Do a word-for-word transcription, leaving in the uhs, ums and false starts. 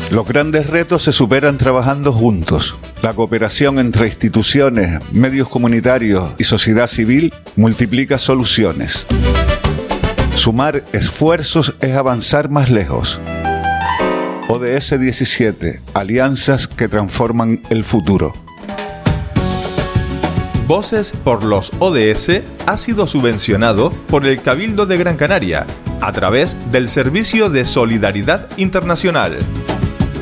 Los grandes retos se superan trabajando juntos. La cooperación entre instituciones, medios comunitarios y sociedad civil multiplica soluciones. Sumar esfuerzos es avanzar más lejos. O D S diecisiete, alianzas que transforman el futuro. Voces por los O D S ha sido subvencionado por el Cabildo de Gran Canaria a través del Servicio de Solidaridad Internacional.